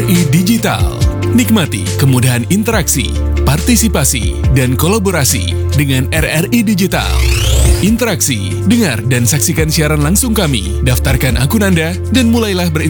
RRI Digital. Nikmati kemudahan interaksi, partisipasi, dan kolaborasi dengan RRI Digital. Interaksi, dengar dan saksikan siaran langsung kami, daftarkan akun Anda, dan mulailah berinteraksi